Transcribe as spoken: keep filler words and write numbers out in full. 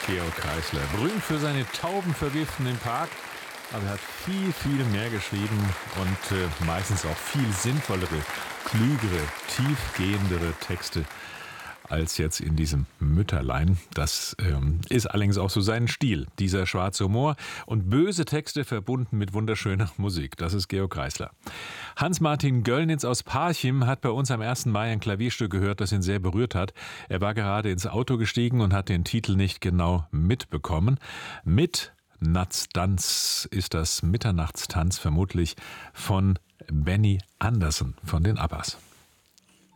Georg Kreisler, berühmt für seine Tauben vergiften im Park, aber er hat viel, viel mehr geschrieben und äh, meistens auch viel sinnvollere, klügere, tiefgehendere Texte als jetzt in diesem Mütterlein. Das ähm, ist allerdings auch so sein Stil, dieser schwarze Humor und böse Texte verbunden mit wunderschöner Musik. Das ist Georg Kreisler. Hans-Martin Göllnitz aus Parchim hat bei uns am ersten Mai ein Klavierstück gehört, das ihn sehr berührt hat. Er war gerade ins Auto gestiegen und hat den Titel nicht genau mitbekommen. Mitnachtstanz ist das Mitternachtstanz vermutlich von Benny Andersson von den Abbas.